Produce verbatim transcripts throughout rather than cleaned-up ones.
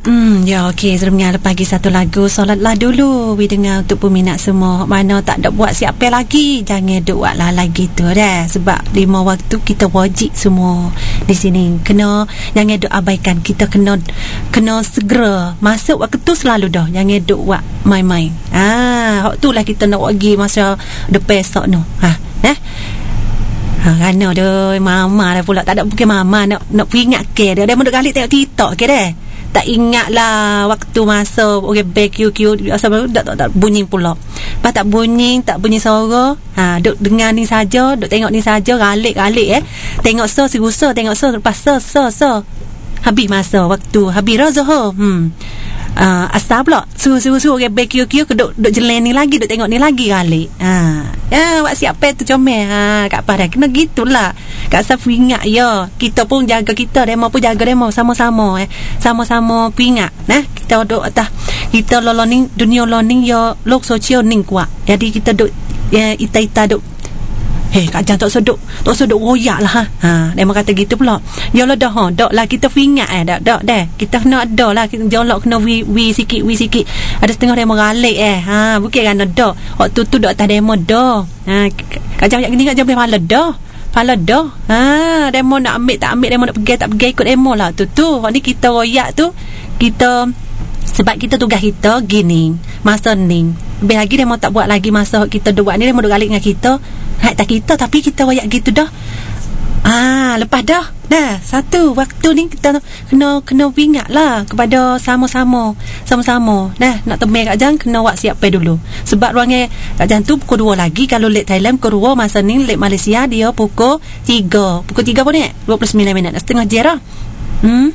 Hmm, ya okey, sebelumnya lepas lagi satu lagu solatlah dulu we dengar untuk peminat semua. Mana tak ada buat siapa lagi, jangan duk buat lah lagi tu dah. Sebab lima waktu kita wajib semua di sini. Kena jangan duk abaikan, kita kena kena segera masuk waktu tu selalu dah. Jangan duk buat main-main. Ah, hak tulah kita nak pergi masa depan esok tu. Ha, eh? Ha, kerana dia mama dah pula tak ada bukan mama nak nak peringat ke dia. Dia mau duk kali tengok TikTok ke dah. Tak ingat lah waktu masa okey back Q Q asal tak, tak tak bunyi pula. Pas tak bunyi, tak bunyi suara. Ha, duk dengar ni saja, duk tengok ni saja, galik-galik eh. Tengok so segusa, tengok so lepas so so so. Habis masa waktu, habis dah Zuhur. Hmm. Uh, asal pula suruh-suruh orang back Q Q ke duk, duk jelen ni lagi, duk tengok ni lagi kali. Ha. Ya, buat siapa tu comel. Ha, kat pada kena gitulah. Kat safu ingat ya. Kita pun jaga kita, demo pun jaga demo sama-sama eh. Sama-sama pingat nah. Kita duk atas kita loloning dunia loning ya lok sosial ning kuat. Jadi kita duk ya ita-ita duk Hei, Kak Jan tak seduk, tak seduk royak lah ha. Ha, dia kata gitu pula. Ya lah dah ha, dak lah kita fingat eh, dak dak dah. Kita kena ada lah, kita jolok kena wi wi sikit, wi sikit. Ada setengah demo galik eh. Ha, bukan kan dak. Waktu tu dak atas demo dah. Ha, Kak Jan gini Kak Jan boleh pala dah. Pala dah. Ha, demo nak ambil tak ambil, demo nak pergi tak pergi ikut demo lah tu tu. Hak ni kita royak tu, kita sebab kita tugas kita gini masa ni. Lebih lagi dia mau tak buat lagi masa kita dua ni, dia mau duk galik dengan kita. Hak tak kita tapi kita wayak gitu dah. Ah, lepas dah. Dah satu waktu ni kita kena kena ingat lah kepada sama-sama. Sama-sama. Dah nak temui Kak Jan kena buat siap pay dulu. Sebab ruangnya Kak Jan tu pukul dua lagi, kalau late Thailand pukul dua, masa ni late Malaysia dia pukul tiga. Pukul tiga pun ni dua puluh sembilan minit. Setengah jera. Hmm.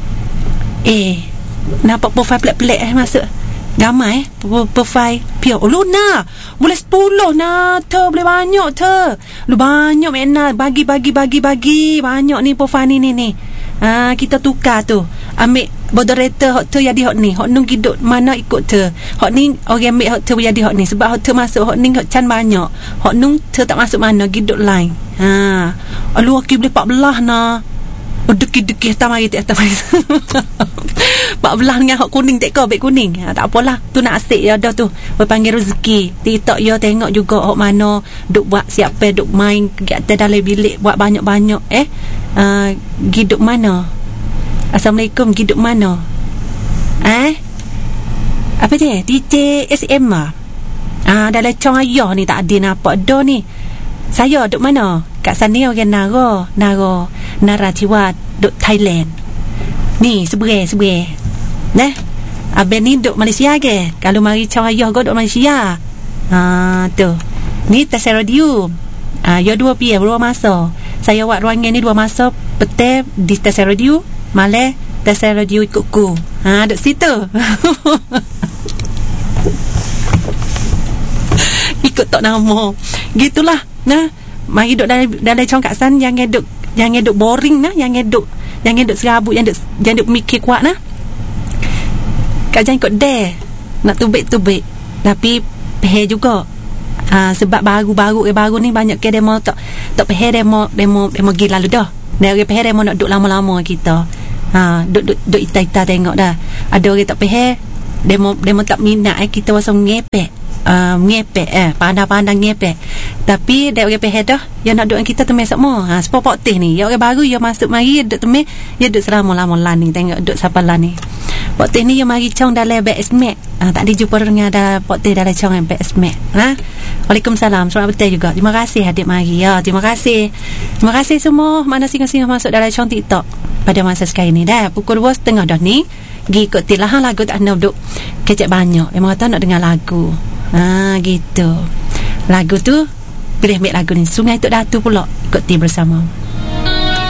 Eh, nampak profile pelik-pelik eh masuk. Ramai eh profile pure. Oh, Luna boleh sepuluh nah tu, boleh banyak tu. Lu banyak mena bagi bagi bagi bagi banyak ni profile ni ni ni. Ah, kita tukar tu. Ambil moderator hot tu jadi hot ni. Hot nung hidup mana ikut tu. Hot ni orang ambil hot tu jadi hot ni sebab hot tu masuk hot ni hot can banyak. Hot nung tu tak masuk mana hidup lain. Ha. Lu okey boleh empat belas nah. Deki-deki tak mari tak mari. Pak belah dengan hak kuning tak kau beg kuning. Ha, tak apalah. Tu nak asyik ya dah tu. Berpanggil rezeki. TikTok ya tengok juga hak mana duk buat siapa duk main kat dalam bilik buat banyak-banyak eh. Uh, giduk mana? Assalamualaikum, giduk mana? Eh? Apa dia? D J S M ah. Ah, dalam cong ayah ni tak ada nampak dah ni. Saya duk mana? Kat sana orang Nara, Nara, Narathibet, duk Thailand. Ni seberai seberai. Nah. Abang ni duk Malaysia ke? Kalau mari cong ayah go duk Malaysia. Ah, tu. Ni Tasai Radio. Ah, ya dua pia dua masa. Saya buat ruangan ni dua masa, petang di Tasai Radio, malam Tasai Radio ikutku. Ha, duk situ. Ikut tak nama. Gitulah. Nah, mari duk dalam dalam cong kat san, jangan duk jangan duk boring nah, jangan duk jangan duk serabut, jangan duk jangan duk mikir kuat nah. Kak jangan ikut dare. Nak tubik-tubik. Tapi peh juga. Ha, sebab baru-baru eh baru ni banyak ke demo tak tak peh demo demo demo gila lalu dah. Dari peh demo nak duk lama-lama kita. Ha, duk duk duk ita-ita tengok dah. Ada orang tak peh demo demo tak minat eh kita wasam ngepek. Uh, ngepek eh pandang-pandang ngepek. Tapi dia orang peh dah yang nak duk kita temui semua. Ha, sepopok teh ni. Ya orang baru ya masuk mari duk temui, ya duk selama-lama lah ni tengok duk siapa lah ni. Pok teh ni yang mari cong dalam B S M A C. Ha, tak dijumpa dengan ada pok teh dalam cong B S M A C. Ha. Waalaikumsalam. Selamat betul juga. Terima kasih adik mari ya. Terima kasih. Terima kasih semua mana singa-singa masuk dalam cong TikTok pada masa sekarang ni dah. Pukul dua setengah dah ni. Gi ikut tilah lagu tak nak duk kecek banyak. Memang kata nak dengar lagu. Ha gitu. Lagu tu pilih ambil lagu ni Sungai Tok Datu pula ikut ti bersama.